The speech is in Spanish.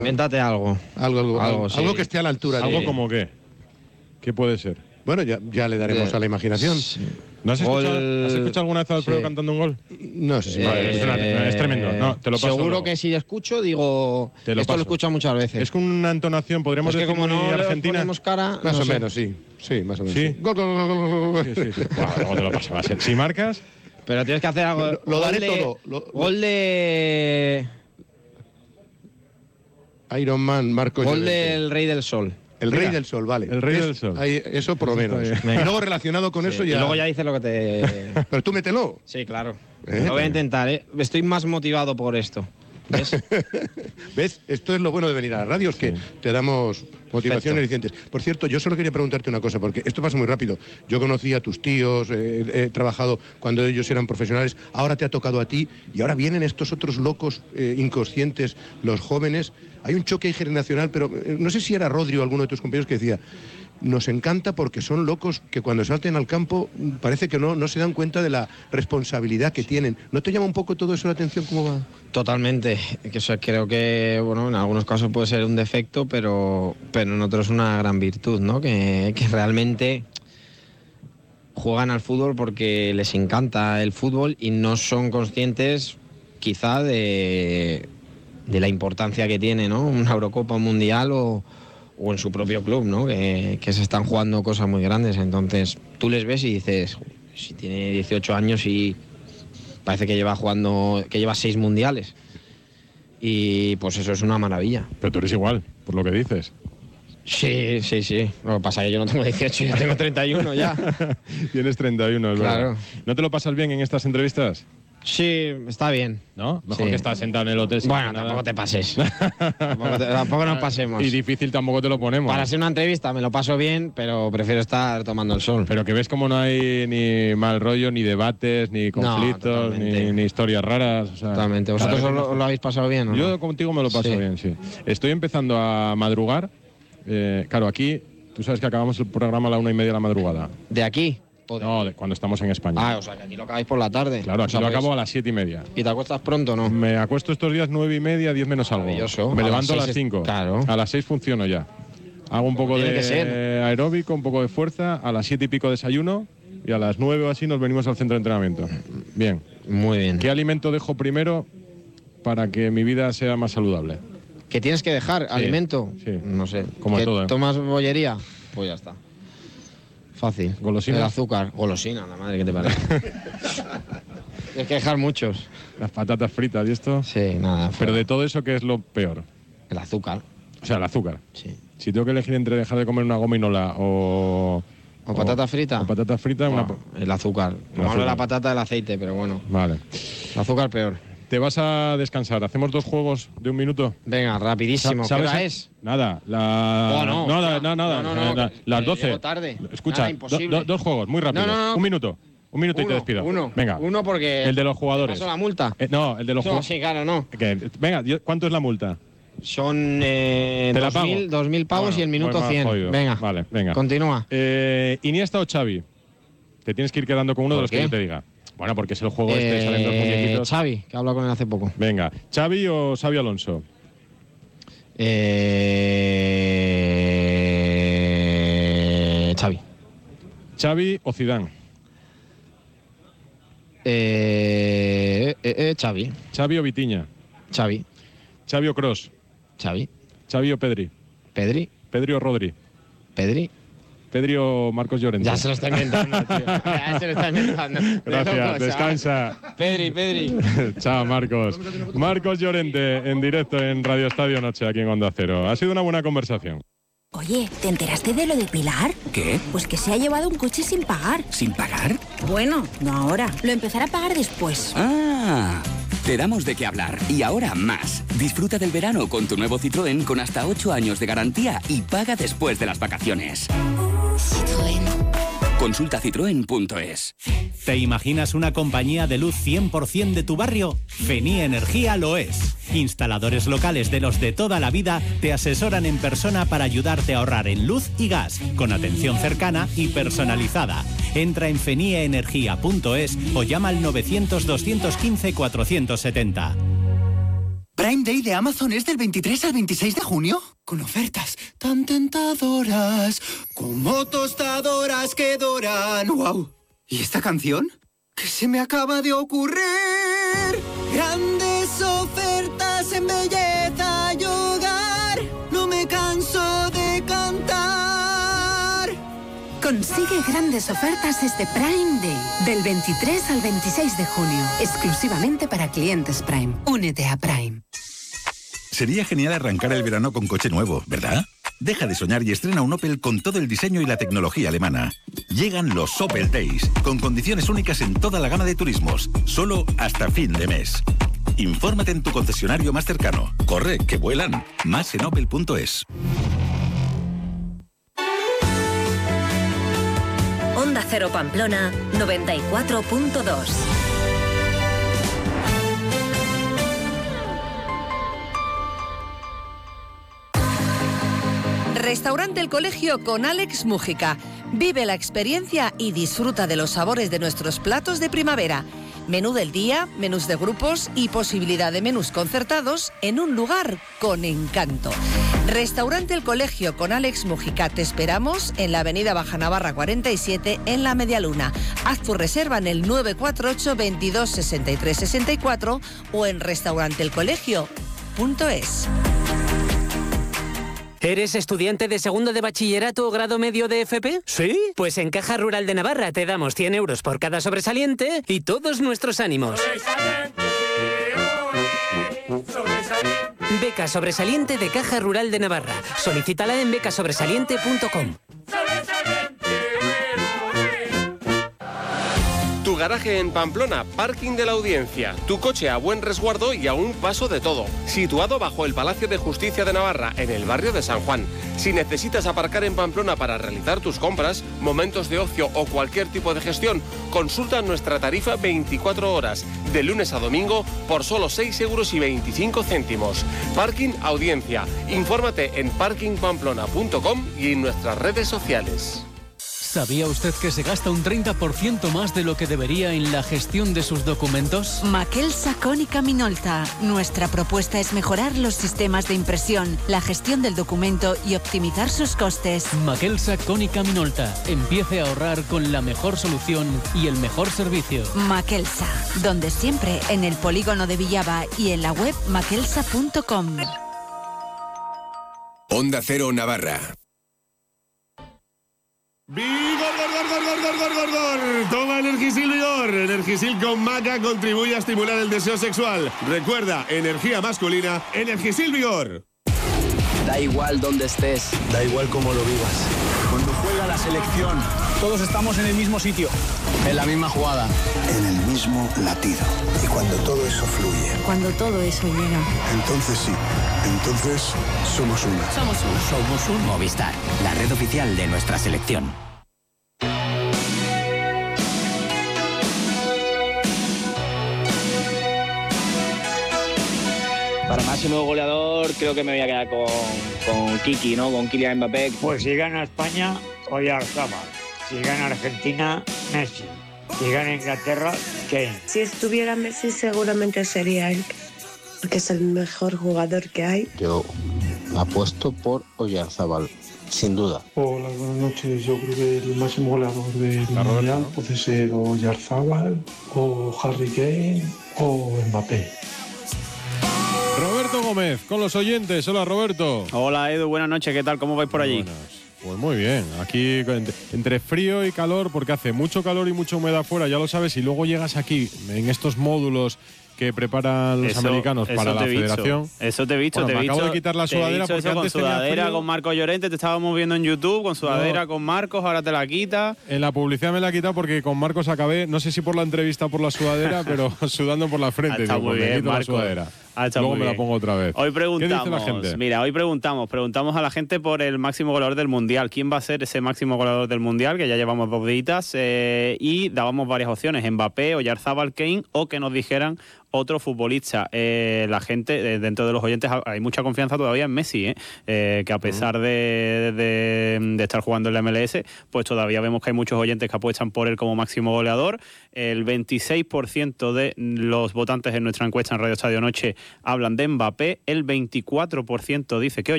Invéntate algo. Algo que esté a la altura. ¿Algo de... como qué? ¿Qué puede ser? Bueno, ya le daremos a la imaginación. Sí. ¿No has escuchado alguna vez a Alfredo cantando un gol? No sé. Es tremendo. No, te lo paso seguro luego. Que si escucho, digo... Esto lo he escuchado muchas veces. Es con una entonación, podríamos decir, como no argentina. Ponemos cara, más o menos, sí. Sí, más o menos. ¿Sí? Gol. Sí. Luego te lo paso. Si marcas... Pero tienes que hacer algo... Lo daré todo. Gol de... Iron Man, Marcos Gol del Rey del Sol. El Rey del Sol, vale. El Rey del Sol. Eso por lo menos. Y luego relacionado con eso ya... Y luego ya dices lo que te... Pero tú mételo. Sí, claro. Lo voy a intentar, ¿eh? Estoy más motivado por esto. ¿Ves? ¿Ves? Esto es lo bueno de venir a la radio, es que te damos motivación alicientes. Por cierto, yo solo quería preguntarte una cosa, porque esto pasa muy rápido. Yo conocí a tus tíos, he trabajado cuando ellos eran profesionales, ahora te ha tocado a ti, y ahora vienen estos otros locos inconscientes, los jóvenes. Hay un choque generacional, pero no sé si era Rodri o alguno de tus compañeros que decía... Nos encanta porque son locos que cuando salten al campo parece que no se dan cuenta de la responsabilidad que tienen. ¿No te llama un poco todo eso la atención? ¿Cómo va? Totalmente. Creo que bueno, en algunos casos puede ser un defecto, pero en otros una gran virtud, ¿no? Que realmente juegan al fútbol porque les encanta el fútbol y no son conscientes quizá de la importancia que tiene, ¿no? Una Eurocopa, un Mundial o en su propio club, ¿no? Que se están jugando cosas muy grandes. Entonces tú les ves y dices, si tiene 18 años y parece que lleva 6 mundiales. Y pues eso es una maravilla. Pero tú eres igual, por lo que dices. Sí. Lo que pasa es que yo no tengo 18, yo tengo 31 ya. Tienes 31, es claro. Verdad. ¿No te lo pasas bien en estas entrevistas? Sí, está bien. ¿No? Mejor que estar sentado en el hotel. Bueno, tampoco te pases. tampoco nos pasemos. Y difícil tampoco te lo ponemos. Para hacer una entrevista me lo paso bien, pero prefiero estar tomando el sol. Pero que ves como no hay ni mal rollo, ni debates, ni conflictos, ni historias raras. O sea, totalmente. ¿Vosotros lo habéis pasado bien o no? Yo contigo me lo paso bien, sí. Estoy empezando a madrugar. Claro, aquí, tú sabes que acabamos el programa a la 1:30 de la madrugada. ¿De aquí? No, cuando estamos en España. O sea, que aquí lo acabáis por la tarde. Claro, aquí lo acabo a las 7:30. ¿Y te acuestas pronto, no? Me acuesto estos días 9:30, 10 menos algo. Me levanto a las 5. Claro. A las 6 funciono ya. Hago un poco de aeróbico, un poco de fuerza. A las 7 y pico desayuno. Y a las 9 o así nos venimos al centro de entrenamiento. Bien. Muy bien. ¿Qué alimento dejo primero para que mi vida sea más saludable? ¿Qué tienes que dejar? ¿Alimento? Sí. No sé. Como todo. ¿Tomas bollería? Pues ya está. Fácil. ¿Golosina? El azúcar. Golosina, la madre que te parece. Tienes que dejar muchos. Las patatas fritas y esto. Sí, nada. Pero de todo eso, ¿qué es lo peor? El azúcar. O sea, el azúcar. Sí. Si tengo que elegir entre dejar de comer una gominola o patata frita. O patata frita, el azúcar. No la patata, el aceite, pero bueno. Vale. El azúcar peor. Te vas a descansar. ¿Hacemos 2 juegos de 1 minuto? Venga, rapidísimo. ¿Qué hora es? Nada. Nada. Las 12. Llego tarde. Escucha, imposible. 2 juegos, muy rápido. No. 1 minuto. 1 minuto y te despido. Venga. Uno porque... El de los jugadores. ¿Paso la multa? No, el de los jugadores. Sí, claro, no. Venga, ¿cuánto es la multa? Son 2.000 pavos y el minuto 100. Jodido. Venga. Vale, venga. Continúa. Iniesta o Xavi. Te tienes que ir quedando con uno de los que yo te diga. Bueno, porque es el juego salen 2 muñequitos. Xavi, que he hablado con él hace poco. Venga, ¿Xavi o Xavi Alonso? Xavi. ¿Xavi o Zidane? Xavi. ¿Xavi o Vitinha? Xavi. ¿Xavi o Kroos? Xavi. ¿Xavi o Pedri? Pedri. ¿Pedri o Rodri? Pedri. ¿Pedri o Marcos Llorente? Ya se lo está inventando, tío. Ya se lo está inventando. Gracias, descansa. Pedri. Chao, Marcos. Marcos Llorente, en directo en Radio Estadio Noche, aquí en Onda Cero. Ha sido una buena conversación. Oye, ¿te enteraste de lo de Pilar? ¿Qué? Pues que se ha llevado un coche sin pagar. ¿Sin pagar? Bueno, no ahora. Lo empezará a pagar después. ¡Ah! Te damos de qué hablar. Y ahora más. Disfruta del verano con tu nuevo Citroën con hasta 8 años de garantía y paga después de las vacaciones. Citroën. Consulta citroen.es. ¿Te imaginas una compañía de luz 100% de tu barrio? Fenía Energía lo es. Instaladores locales de los de toda la vida te asesoran en persona para ayudarte a ahorrar en luz y gas, con atención cercana y personalizada. Entra en fenienergia.es o llama al 900 215 470. ¿Prime Day de Amazon es del 23 al 26 de junio? Con ofertas tan tentadoras, como tostadoras que doran. ¡Wow! ¿Y esta canción? ¿Qué se me acaba de ocurrir? Grandes ofertas en belleza y hogar. No me canso de cantar. Consigue grandes ofertas este Prime Day, del 23 al 26 de junio, exclusivamente para clientes Prime. Únete a Prime. Sería genial arrancar el verano con coche nuevo, ¿verdad? Deja de soñar y estrena un Opel con todo el diseño y la tecnología alemana. Llegan los Opel Days, con condiciones únicas en toda la gama de turismos, solo hasta fin de mes. Infórmate en tu concesionario más cercano. Corre, que vuelan. Más en opel.es. Onda Cero Pamplona 94.2. Restaurante El Colegio con Alex Mújica. Vive la experiencia y disfruta de los sabores de nuestros platos de primavera. Menú del día, menús de grupos y posibilidad de menús concertados en un lugar con encanto. Restaurante El Colegio con Alex Mújica. Te esperamos en la avenida Baja Navarra 47 en La Medialuna. Haz tu reserva en el 948 22 63 64 o en restauranteelcolegio.es. ¿Eres estudiante de segundo de bachillerato o grado medio de FP? ¿Sí? Pues en Caja Rural de Navarra te damos 100 euros por cada sobresaliente y todos nuestros ánimos. Beca sobresaliente de Caja Rural de Navarra. Solicítala en becasobresaliente.com. Tu garaje en Pamplona, Parking de la Audiencia. Tu coche a buen resguardo y a un paso de todo. Situado bajo el Palacio de Justicia de Navarra, en el barrio de San Juan. Si necesitas aparcar en Pamplona para realizar tus compras, momentos de ocio o cualquier tipo de gestión, consulta nuestra tarifa 24 horas, de lunes a domingo, por solo 6,25 €. Parking Audiencia. Infórmate en parkingpamplona.com y en nuestras redes sociales. ¿Sabía usted que se gasta un 30% más de lo que debería en la gestión de sus documentos? Maquelsa Cónica Minolta. Nuestra propuesta es mejorar los sistemas de impresión, la gestión del documento y optimizar sus costes. Maquelsa Cónica Minolta. Empiece a ahorrar con la mejor solución y el mejor servicio. Maquelsa, donde siempre en el polígono de Villaba y en la web maquelsa.com. Onda Cero Navarra. ¡Vigor! Toma Energisil Vigor. Energisil con maca contribuye a estimular el deseo sexual. Recuerda, energía masculina, Energisil Vigor. Da igual dónde estés, da igual cómo lo vivas. Cuando juega la selección, todos estamos en el mismo sitio, en la misma jugada, en el mismo latido. Y cuando todo eso fluye, cuando todo eso llega, entonces sí, entonces somos una. Somos un Movistar, la red oficial de nuestra selección. Para máximo goleador creo que me voy a quedar con Kiki, ¿no? Con Kylian Mbappé. Pues si gana España, Oyarzabal. Si gana Argentina, Messi. Si gana Inglaterra, Kane. Si estuviera Messi seguramente sería él, porque es el mejor jugador que hay. Yo apuesto por Oyarzabal, sin duda. Hola, buenas noches. Yo creo que el máximo goleador del Mundial puede ser Oyarzabal, o Harry Kane, o Mbappé. Roberto Gómez, con los oyentes. Hola, Roberto. Hola, Edu. Buenas noches. ¿Qué tal? ¿Cómo vais por allí? Buenas. Pues muy bien. Aquí entre frío y calor, porque hace mucho calor y mucha humedad fuera, ya lo sabes, y luego llegas aquí en estos módulos que preparan los americanos para la federación. Eso te he visto, me acabo de quitar la sudadera porque con antes sudadera con Marcos Llorente, te estábamos viendo en YouTube con sudadera con Marcos, ahora te la quitas. En la publicidad me la he quitado porque con Marcos acabé, no sé si por la entrevista o por la sudadera, pero sudando por la frente. Está muy bien, Marcos. La sudadera. Luego me la pongo otra vez. Hoy preguntamos, ¿qué dice la gente? Mira, hoy preguntamos a la gente por el máximo goleador del Mundial. ¿Quién va a ser ese máximo goleador del Mundial? Que ya llevamos 2 días y dábamos varias opciones, Mbappé, Oyarzabal, Kane, o que nos dijeran otro futbolista. La gente, dentro de los oyentes, hay mucha confianza todavía en Messi, que a pesar de estar jugando en la MLS, pues todavía vemos que hay muchos oyentes que apuestan por él como máximo goleador. El 26% de los votantes en nuestra encuesta en Radio Estadio Noche hablan de Mbappé, el 24% dice que